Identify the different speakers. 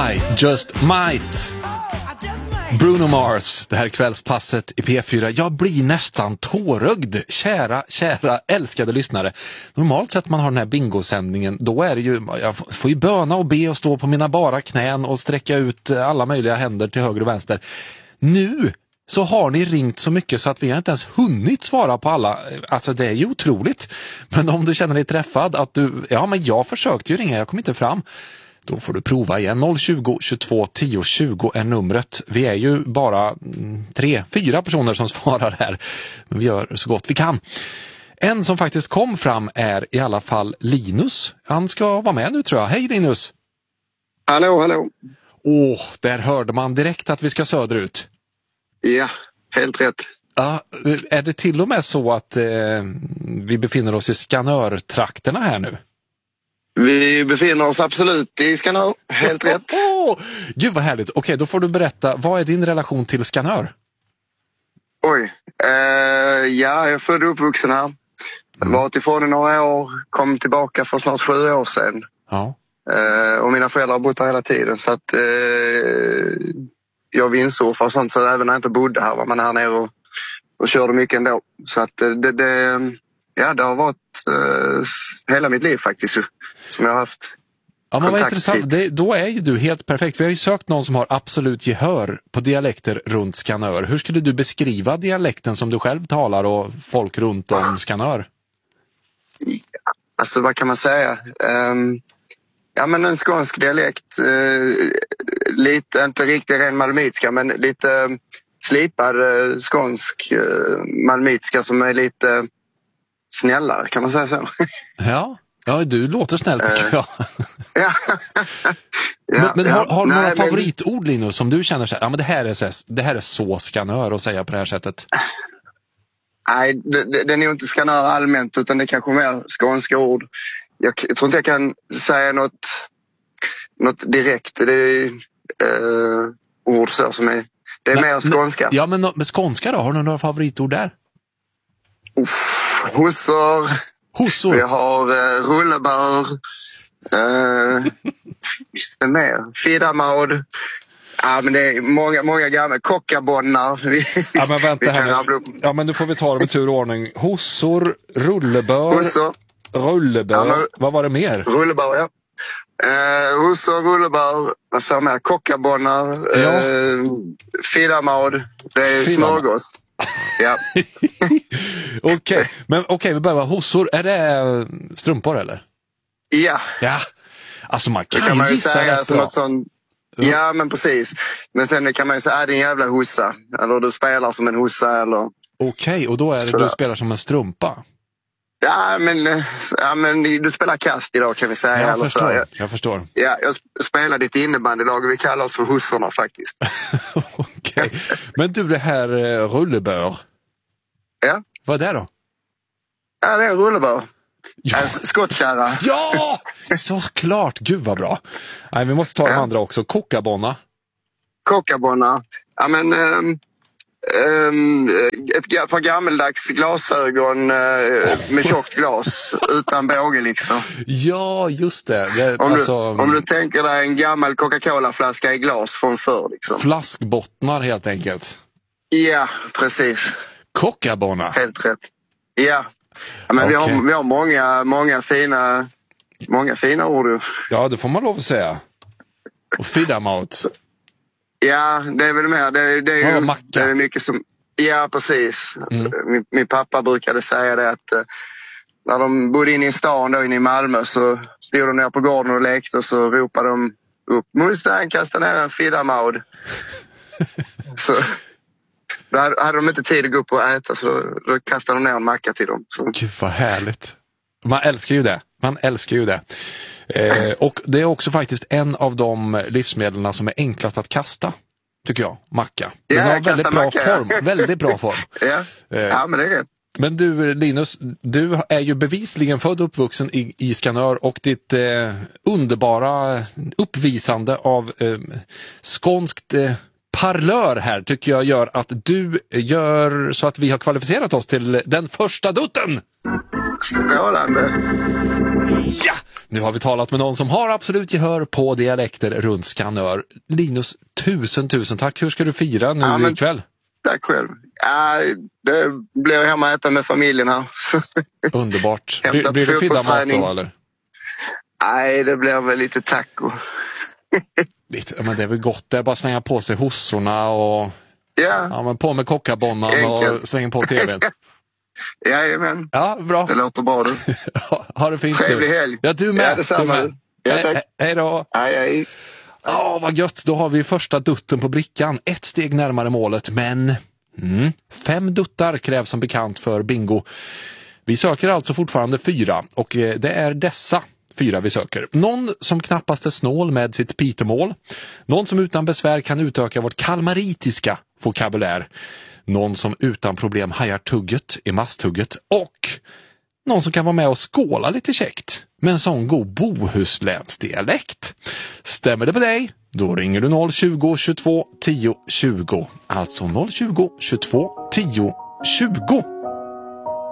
Speaker 1: I just might. Bruno Mars, det här kvällspasset i P4. Jag blir nästan tårögd, kära, älskade lyssnare. Normalt sett man har den här bingosändningen, då är det ju, jag får ju böna och be och stå på mina bara knän och sträcka ut alla möjliga händer till höger och vänster. Nu så har ni ringt så mycket så att vi har inte ens hunnit svara på alla. Alltså det är ju otroligt. Men om du känner dig träffad att du, ja men jag försökte ju ringa, jag kom inte fram. Då får du prova igen. 020 22 10 20 är numret. Vi är ju bara 3-4 personer som svarar här. Men vi gör så gott vi kan. En som faktiskt kom fram är i alla fall Linus. Han ska vara med nu tror jag. Hej Linus!
Speaker 2: Hallå.
Speaker 1: Där hörde man direkt att vi ska söderut.
Speaker 2: Ja, helt rätt.
Speaker 1: Ja, är det till och med så att vi befinner oss i Skanörtrakterna här nu?
Speaker 2: Vi befinner oss absolut i Skanör, helt rätt.
Speaker 1: Gud vad härligt. Okej, då får du berätta, vad är din relation till Skanör?
Speaker 2: Oj, jag är född och uppvuxen här. Varit ifrån i några år, kom tillbaka för snart 7 år sedan.
Speaker 1: Ja.
Speaker 2: Och mina föräldrar har bott här hela tiden så att jag vindsurfar och sånt, så även när jag inte bodde här var man här nere och körde mycket ändå. Så att det har varit hela mitt liv faktiskt som jag har haft.
Speaker 1: Ja, men vad intressant. Då är ju du helt perfekt. Vi har ju sökt någon som har absolut gehör på dialekter runt Skanör. Hur skulle du beskriva dialekten som du själv talar och folk runt om Skanör?
Speaker 2: Alltså vad kan man säga? Ja men en skånsk dialekt. Lite, inte riktigt ren malmitska men lite slipad skånsk malmitska som är lite snällare, kan man säga så?
Speaker 1: Ja, du låter snäll tycker jag. Men har du några favoritord Linus som du känner så här, ja men det här är så Skanör att säga på det här sättet?
Speaker 2: Nej, det är nog inte Skanör allmänt utan det är kanske mer skånska ord. Jag tror inte jag kan säga något direkt. Det är ord så som är, det är mer skånska.
Speaker 1: Ja, men med skånska då? Har du några favoritord där?
Speaker 2: Hussor. Vi har rullebör. Visst är mer. Fidamaud. Ja, men det är många gamla kockabonnar.
Speaker 1: Ja, men vänta här nu. Ja, men nu får vi ta det med tur och ordning. Hussor, rullebör. Rullebör. Ja, men, vad var det mer?
Speaker 2: Rullebör, ja. Hussor, rullebör. Vad sa mer? Kockabonnar. Fidamaud. Det är smörgås. Ja.
Speaker 1: Okej, vi börjar. Hussor, är det strumpor eller?
Speaker 2: Ja.
Speaker 1: Alltså man kan ju gissa rätt bra.
Speaker 2: Ja, men precis. Men sen kan man ju säga, är det en jävla hussa? Eller du spelar som en hussa eller...
Speaker 1: Okej, och då är det du spelar som en strumpa?
Speaker 2: Ja, men du spelar kast idag kan vi säga.
Speaker 1: Jag förstår.
Speaker 2: Ja, jag spelar ditt innebandylag och vi kallar oss för hussorna faktiskt.
Speaker 1: Okej. Men du, det här rullebör.
Speaker 2: Ja.
Speaker 1: Vad är det då?
Speaker 2: Ja, det är rullebör. Ja. Skottkärra.
Speaker 1: Ja, såklart. Gud vad bra. Nej, vi måste ta de andra också. Kockabonna.
Speaker 2: Ja, men... ett par gammeldags glasögon med tjockt glas utan båge liksom.
Speaker 1: Ja, just det.
Speaker 2: Om du tänker dig en gammal Coca-Cola-flaska i glas från förr liksom.
Speaker 1: Flaskbottnar helt enkelt.
Speaker 2: Ja, precis.
Speaker 1: Kockabonna.
Speaker 2: Helt rätt. Ja. Men vi har många fina ord.
Speaker 1: Ja, det får man lov att säga. Och fidamaut.
Speaker 2: Ja, det är väl mer. Det är mycket som... Ja, precis. Min pappa brukade säga det att när de bodde inne i stan då inne i Malmö så stod de ner på gården och lekte och så ropade de upp Mustang, kasta ner en fidamaud. Så då hade de inte tid att gå upp och äta så då kastade de ner en macka till dem. Så.
Speaker 1: Gud vad härligt. Man älskar ju det. Och det är också faktiskt en av de livsmedlen som är enklast att kasta, tycker jag, macka. Den har väldigt bra form.
Speaker 2: Ja, men det är rätt.
Speaker 1: Men du Linus, du är ju bevisligen född och uppvuxen i Skanör och ditt underbara uppvisande av skånskt parlör här tycker jag gör att du gör så att vi har kvalificerat oss till den första dutten.
Speaker 2: Strålande.
Speaker 1: Ja! Nu har vi talat med någon som har absolut gehör på dialekter runt Skanör. Linus, tusen tack. Hur ska du fira nu ikväll?
Speaker 2: Tack själv. Det blir hemma och äta med familjen här.
Speaker 1: Underbart. Blir det fidda mat då, eller?
Speaker 2: Nej, det blir väl lite taco.
Speaker 1: Men det är väl gott. Det är bara att slänga på sig hossorna och men på med kockabonnan och slänga på tvn.
Speaker 2: Jajamän.
Speaker 1: Ja, bra.
Speaker 2: Det låter bra du.
Speaker 1: Ha det fint.
Speaker 2: Trevlig helg.
Speaker 1: Ja, du med.
Speaker 2: Ja, detsamma du. Ja, tack.
Speaker 1: Hej då.
Speaker 2: Hej.
Speaker 1: Vad gött. Då har vi första dutten på brickan. Ett steg närmare målet, men 5 duttar krävs som bekant för bingo. Vi söker alltså fortfarande 4 och det är dessa 4 vi söker. Någon som knappast är snål med sitt pitemål. Någon som utan besvär kan utöka vårt kalmaritiska vokabulär. Någon som utan problem hajar tugget i masthugget. Och någon som kan vara med och skåla lite käckt med en sån god bohuslänsdialekt. Stämmer det på dig? Då ringer du 020 22 10 20. Alltså 020 22 10 20.